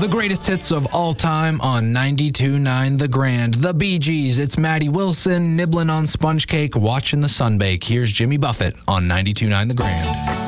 The greatest hits of all time on 92.9 The Grand. The Bee Gees. It's Maddie Wilson nibbling on sponge cake, watching the sun bake. Here's Jimmy Buffett on 92.9 The Grand.